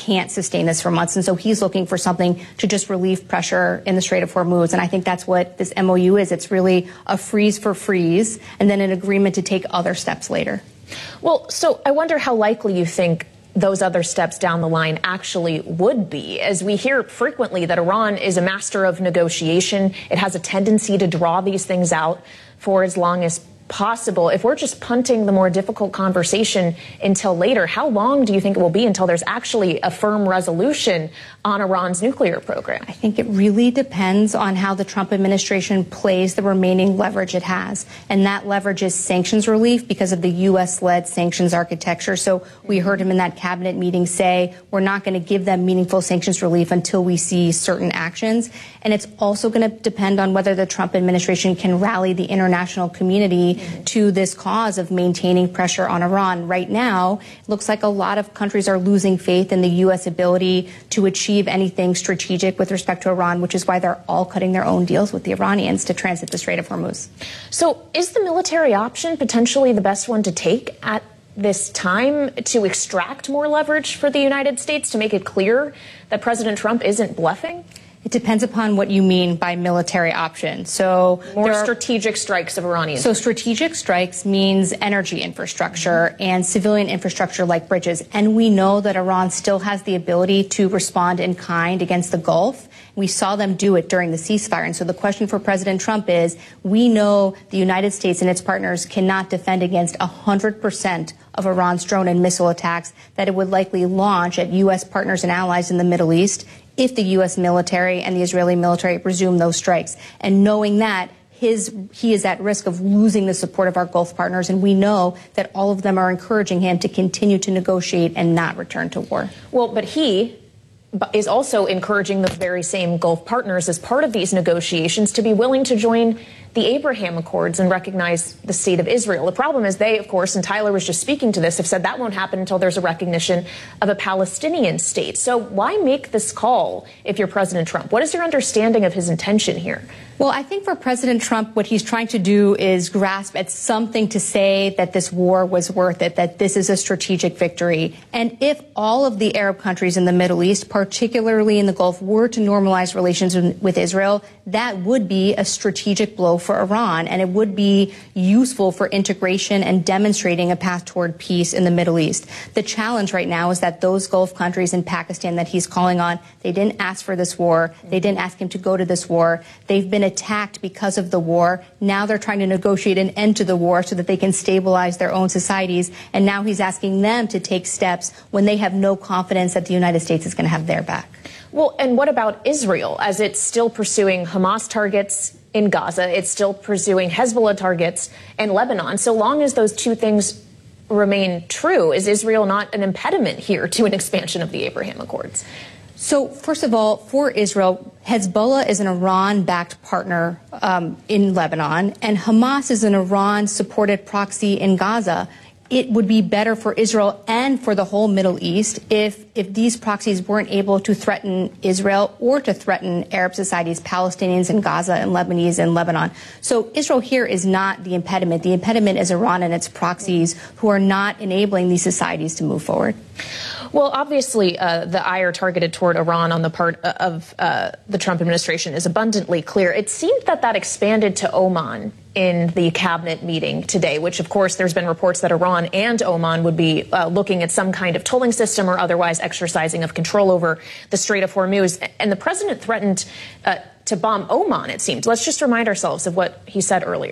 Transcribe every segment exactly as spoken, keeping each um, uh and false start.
can't sustain this for months. And so he's looking for something to just relieve pressure in the Strait of Hormuz. And I think that's what this M O U is. It's really a freeze for freeze and then an agreement to take other steps later. Well, so I wonder how likely you think those other steps down the line actually would be, as we hear frequently that Iran is a master of negotiation. It has a tendency to draw these things out for as long as possible. If we're just punting the more difficult conversation until later, how long do you think it will be until there's actually a firm resolution on Iran's nuclear program? I think it really depends on how the Trump administration plays the remaining leverage it has. And that leverage is sanctions relief because of the U S-led sanctions architecture. So we heard him in that cabinet meeting say, we're not going to give them meaningful sanctions relief until we see certain actions. And it's also going to depend on whether the Trump administration can rally the international community to this cause of maintaining pressure on Iran. Right now, it looks like a lot of countries are losing faith in the U S ability to achieve anything strategic with respect to Iran, which is why they're all cutting their own deals with the Iranians to transit the Strait of Hormuz. So is the military option potentially the best one to take at this time to extract more leverage for the United States, to make it clear that President Trump isn't bluffing? It depends upon what you mean by military option. So more are, strategic strikes of Iranians. So strategic strikes means energy infrastructure and civilian infrastructure like bridges. And we know that Iran still has the ability to respond in kind against the Gulf. We saw them do it during the ceasefire. And so the question for President Trump is, we know the United States and its partners cannot defend against one hundred percent of Iran's drone and missile attacks that it would likely launch at U S partners and allies in the Middle East if the U S military and the Israeli military resume those strikes. And knowing that, his, he is at risk of losing the support of our Gulf partners, and we know that all of them are encouraging him to continue to negotiate and not return to war. Well, but he is also encouraging the very same Gulf partners as part of these negotiations to be willing to join the Abraham Accords and recognize the state of Israel. The problem is they, of course, and Tyler was just speaking to this, have said that won't happen until there's a recognition of a Palestinian state. So why make this call if you're President Trump? What is your understanding of his intention here? Well, I think for President Trump, what he's trying to do is grasp at something to say that this war was worth it, that this is a strategic victory. And if all of the Arab countries in the Middle East, particularly in the Gulf, were to normalize relations with Israel, that would be a strategic blow for Iran, and it would be useful for integration and demonstrating a path toward peace in the Middle East. The challenge right now is that those Gulf countries in Pakistan that he's calling on, they didn't ask for this war. They didn't ask him to go to this war. They've been attacked because of the war. Now they're trying to negotiate an end to the war so that they can stabilize their own societies. And now he's asking them to take steps when they have no confidence that the United States is going to have their back. Well, and what about Israel, as it's still pursuing Hamas targets in Gaza? It's still pursuing Hezbollah targets in Lebanon. So long as those two things remain true, is Israel not an impediment here to an expansion of the Abraham Accords? So, first of all, for Israel, Hezbollah is an Iran-backed partner um, in Lebanon, and Hamas is an Iran-supported proxy in Gaza. It would be better for Israel and for the whole Middle East if, if these proxies weren't able to threaten Israel or to threaten Arab societies, Palestinians in Gaza and Lebanese in Lebanon. So Israel here is not the impediment. The impediment is Iran and its proxies who are not enabling these societies to move forward. Well, obviously, uh, the ire targeted toward Iran on the part of uh, the Trump administration is abundantly clear. It seemed that that expanded to Oman in the cabinet meeting today, which, of course, there's been reports that Iran and Oman would be uh, looking at some kind of tolling system or otherwise exercising of control over the Strait of Hormuz. And the president threatened uh, to bomb Oman, it seemed. Let's just remind ourselves of what he said earlier.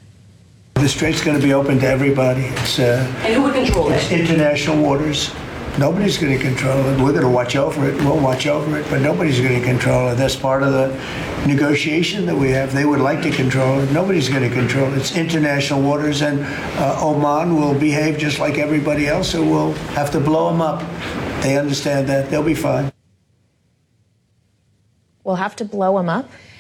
The strait's going to be open to everybody. It's, uh, and who would control it? It's international waters. Nobody's going to control it. We're going to watch over it. We'll watch over it, but nobody's going to control it. That's part of the negotiation that we have. They would like to control it. Nobody's going to control it. It's international waters, and uh, Oman will behave just like everybody else, so we'll have to blow them up. They understand that. They'll be fine. We'll have to blow them up?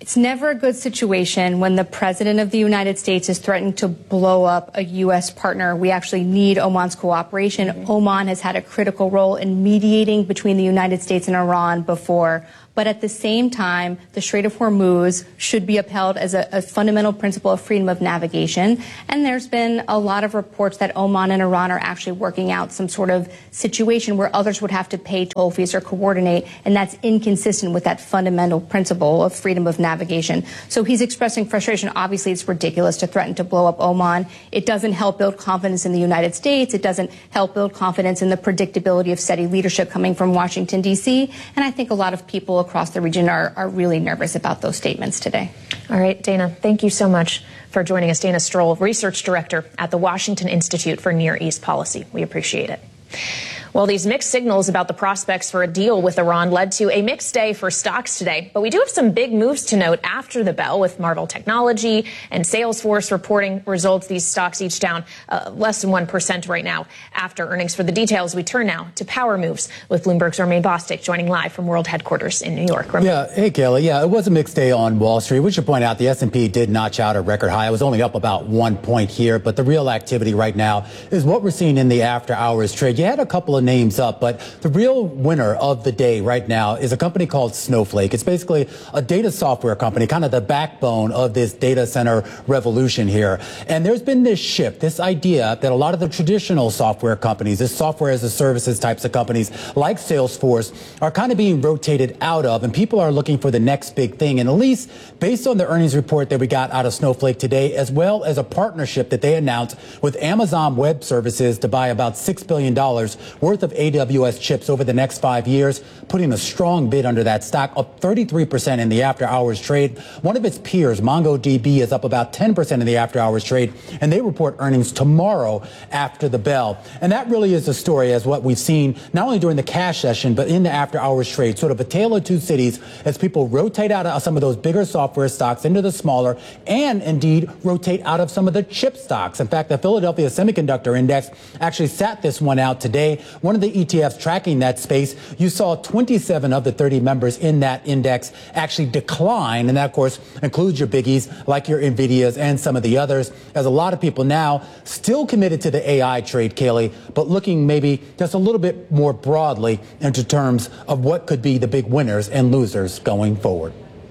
It's never a good situation when the president of the United States is threatening to blow up a U S partner. We actually need Oman's cooperation. Mm-hmm. Oman has had a critical role in mediating between the United States and Iran before. But at the same time, the Strait of Hormuz should be upheld as a, a fundamental principle of freedom of navigation. And there's been a lot of reports that Oman and Iran are actually working out some sort of situation where others would have to pay toll fees or coordinate. And that's inconsistent with that fundamental principle of freedom of navigation. So he's expressing frustration. Obviously, it's ridiculous to threaten to blow up Oman. It doesn't help build confidence in the United States. It doesn't help build confidence in the predictability of steady leadership coming from Washington, D C. And I think a lot of people across the region are, are really nervous about those statements today. All right, Dana, thank you so much for joining us. Dana Stroll, Research Director at the Washington Institute for Near East Policy. We appreciate it. Well, these mixed signals about the prospects for a deal with Iran led to a mixed day for stocks today. But we do have some big moves to note after the bell, with Marvell Technology and Salesforce reporting results. These stocks each down uh, less than one percent right now after earnings. For the details, we turn now to power moves with Bloomberg's Romain Bostick joining live from World Headquarters in New York. Romain. Yeah, hey, Kelly. Yeah, it was a mixed day on Wall Street. We should point out the S and P did notch out a record high. It was only up about one point here. But the real activity right now is what we're seeing in the after hours trade. You had a couple of names up, but the real winner of the day right now is a company called Snowflake. It's basically a data software company, kind of the backbone of this data center revolution here. And there's been this shift, this idea that a lot of the traditional software companies, this software as a services types of companies like Salesforce, are kind of being rotated out of, and people are looking for the next big thing. And at least based on the earnings report that we got out of Snowflake today, as well as a partnership that they announced with Amazon Web Services to buy about six billion dollars worth of A W S chips over the next five years, putting a strong bid under that stock, up thirty-three percent in the after hours trade. One of its peers, MongoDB, is up about ten percent in the after hours trade, and they report earnings tomorrow after the bell. And that really is the story as what we've seen not only during the cash session, but in the after hours trade, sort of a tale of two cities as people rotate out of some of those bigger software stocks into the smaller, and indeed rotate out of some of the chip stocks. In fact, the Philadelphia Semiconductor Index actually sat this one out today. One of the E T Fs tracking that space, you saw twenty-seven of the thirty members in that index actually decline. And that, of course, includes your biggies like your NVIDIAs and some of the others, as a lot of people now still committed to the A I trade, Kaylee, but looking maybe just a little bit more broadly into terms of what could be the big winners and losers going forward.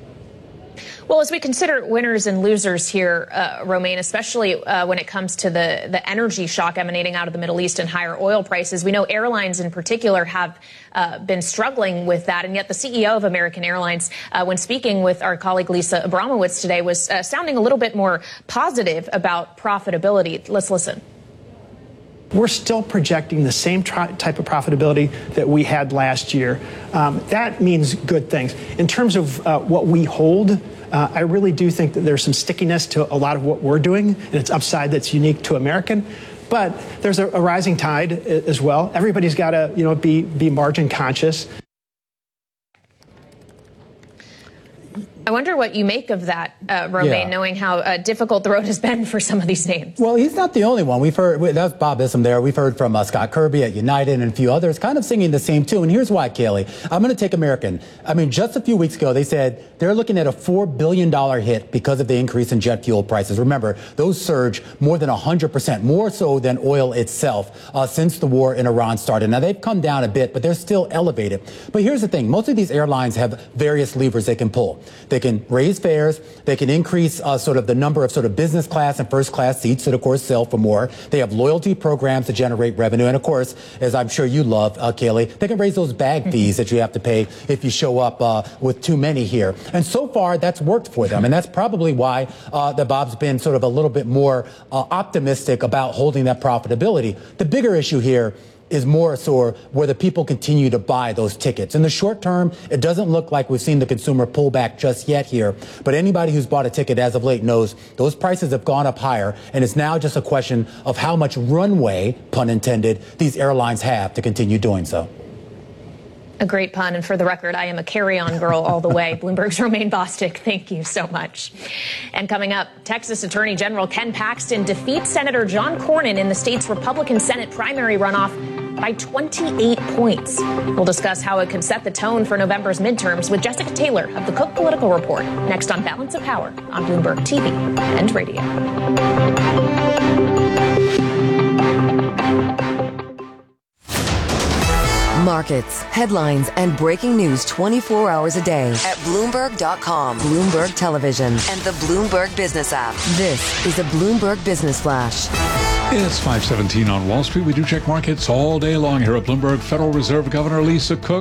Well, as we consider winners and losers here, uh, Romain, especially uh, when it comes to the, the energy shock emanating out of the Middle East and higher oil prices, we know airlines in particular have uh, been struggling with that. And yet the C E O of American Airlines, uh, when speaking with our colleague Lisa Abramowitz today, was uh, sounding a little bit more positive about profitability. Let's listen. We're still projecting the same type of profitability that we had last year. Um, that means good things. In terms of uh, what we hold, uh, I really do think that there's some stickiness to a lot of what we're doing, and it's upside that's unique to American. But there's a, a rising tide as well. Everybody's got to, you know, be be margin conscious. I wonder what you make of that, uh, Romain, yeah. knowing how uh, difficult the road has been for some of these names. Well, he's not the only one. We've heard, that was Bob Issom there. We've heard from uh, Scott Kirby at United and a few others kind of singing the same tune. And here's why, Kaylee. I'm going to take American. I mean, just a few weeks ago, they said they're looking at a four billion dollars hit because of the increase in jet fuel prices. Remember, those surged more than one hundred percent, more so than oil itself, uh, since the war in Iran started. Now, they've come down a bit, but they're still elevated. But here's the thing. Most of these airlines have various levers they can pull. They can raise fares. They can increase uh, sort of the number of sort of business class and first class seats that, of course, sell for more. They have loyalty programs to generate revenue. And, of course, as I'm sure you love, uh, Kaylee, they can raise those bag fees that you have to pay if you show up uh, with too many here. And so far, that's worked for them. And that's probably why uh, the Bob's been sort of a little bit more uh, optimistic about holding that profitability. The bigger issue here is more so whether people continue to buy those tickets. In the short term, it doesn't look like we've seen the consumer pull back just yet here. But anybody who's bought a ticket as of late knows those prices have gone up higher. And it's now just a question of how much runway, pun intended, these airlines have to continue doing so. A great pun. And for the record, I am a carry-on girl all the way. Bloomberg's Romain Bostick, thank you so much. And coming up, Texas Attorney General Ken Paxton defeats Senator John Cornyn in the state's Republican Senate primary runoff by twenty-eight points. We'll discuss how it could set the tone for November's midterms with Jessica Taylor of the Cook Political Report next on Balance of Power on Bloomberg T V and radio. Markets, headlines, and breaking news twenty-four hours a day at Bloomberg dot com, Bloomberg Television, and the Bloomberg Business app. This is a Bloomberg Business Flash. It's five seventeen on Wall Street. We do check markets all day long here at Bloomberg. Federal Reserve Governor Lisa Cook